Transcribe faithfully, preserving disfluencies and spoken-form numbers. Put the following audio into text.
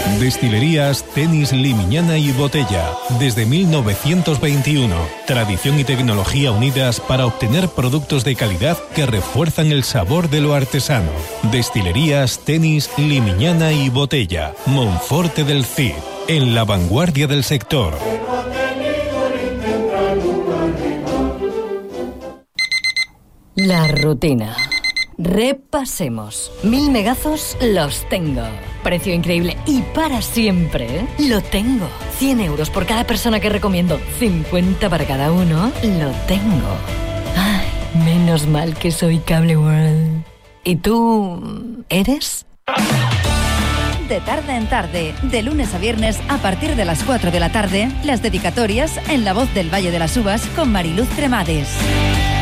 Destilerías Tenis Limiñana y Botella. Desde mil novecientos veintiuno. Tradición y tecnología unidas para obtener productos de calidad que refuerzan el sabor de lo artesano. Destilerías Tenis Limiñana y Botella. Monforte del Cid. En la vanguardia del sector. La rutina. Repasemos. Mil megazos los tengo. Precio increíble y para siempre. Lo tengo. cien euros por cada persona que recomiendo. cincuenta para cada uno. Lo tengo. Ay, menos mal que soy Cable World. ¿Y tú eres? De tarde en tarde, de lunes a viernes a partir de las cuatro de la tarde, las dedicatorias en La Voz del Valle de las Uvas con Mariluz Cremades.